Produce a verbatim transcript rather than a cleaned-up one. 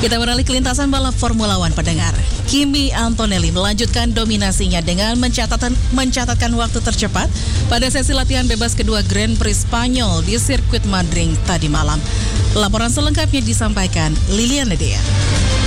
Kita beralih ke lintasan balap Formula One pendengar. Kimi Antonelli melanjutkan dominasinya dengan mencatatkan, mencatatkan waktu tercepat pada sesi latihan bebas kedua Grand Prix Spanyol di sirkuit Madrid tadi malam. Laporan selengkapnya disampaikan Lilian Ledea.